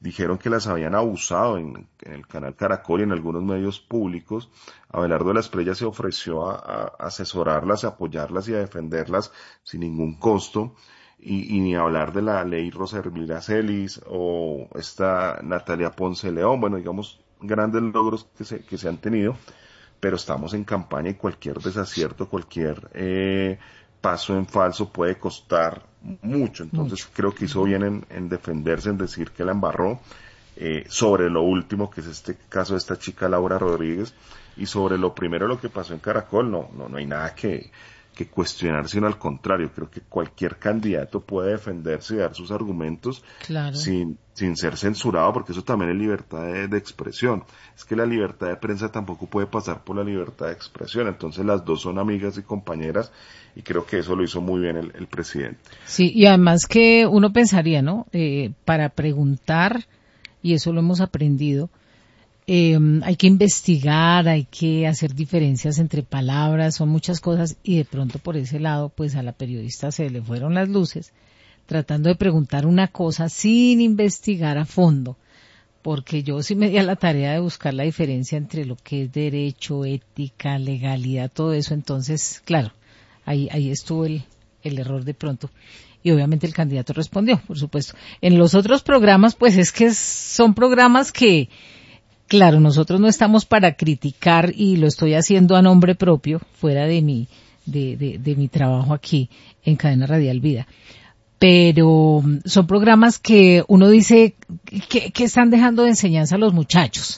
dijeron que las habían abusado en el canal Caracol y en algunos medios públicos. Abelardo de la Espriella se ofreció a asesorarlas, a apoyarlas y a defenderlas sin ningún costo. Y ni hablar de la ley Rosa Hermila Celis o esta Natalia Ponce León, bueno, digamos, grandes logros que se han tenido, pero estamos en campaña y cualquier desacierto, cualquier paso en falso puede costar mucho. Entonces creo que hizo bien en defenderse, en decir que la embarró, sobre lo último, que es este caso de esta chica Laura Rodríguez, y sobre lo primero, lo que pasó en Caracol, no hay nada que cuestionar, sino al contrario. Creo que cualquier candidato puede defenderse y dar sus argumentos, claro, sin ser censurado, porque eso también es libertad de expresión. Es que la libertad de prensa tampoco puede pasar por la libertad de expresión. Entonces las dos son amigas y compañeras, y creo que eso lo hizo muy bien el presidente. Sí, y además que uno pensaría, ¿no? Para preguntar, y eso lo hemos aprendido, hay que investigar, hay que hacer diferencias entre palabras, son muchas cosas, y de pronto por ese lado, pues a la periodista se le fueron las luces, tratando de preguntar una cosa sin investigar a fondo, porque yo sí me di a la tarea de buscar la diferencia entre lo que es derecho, ética, legalidad, todo eso. Entonces, claro, ahí estuvo el error de pronto. Y obviamente el candidato respondió, por supuesto. En los otros programas, pues es que son programas que, claro, nosotros no estamos para criticar, y lo estoy haciendo a nombre propio, fuera de mi trabajo aquí en Cadena Radial Vida. Pero son programas que uno dice que están dejando de enseñanza a los muchachos.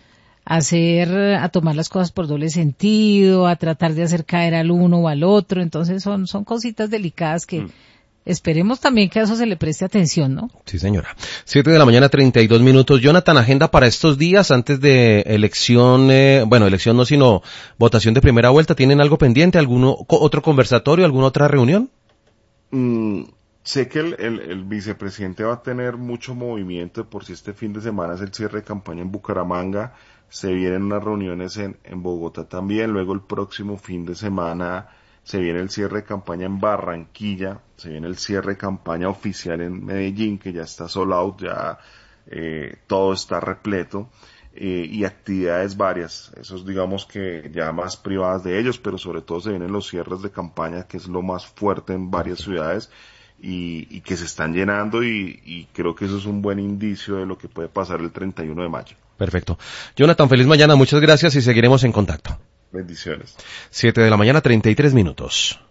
A tomar las cosas por doble sentido, a tratar de hacer caer al uno o al otro. Entonces son cositas delicadas que esperemos también que a eso se le preste atención, ¿no? Sí, señora. 7:32 a.m. Jonathan, agenda para estos días antes de elección, elección no, sino votación de primera vuelta. ¿Tienen algo pendiente? ¿Algún otro conversatorio? ¿Alguna otra reunión? Sé que el vicepresidente va a tener mucho movimiento, por si este fin de semana es el cierre de campaña en Bucaramanga. Se vienen unas reuniones en Bogotá también. Luego el próximo fin de semana se viene el cierre de campaña en Barranquilla, se viene el cierre de campaña oficial en Medellín, que ya está sold out, ya todo está repleto, y actividades varias, esos digamos que ya más privadas de ellos, pero sobre todo se vienen los cierres de campaña, que es lo más fuerte en varias ciudades, y que se están llenando, y creo que eso es un buen indicio de lo que puede pasar el 31 de mayo. Perfecto. Jonathan, feliz mañana, muchas gracias y seguiremos en contacto. Bendiciones. 7:33 a.m.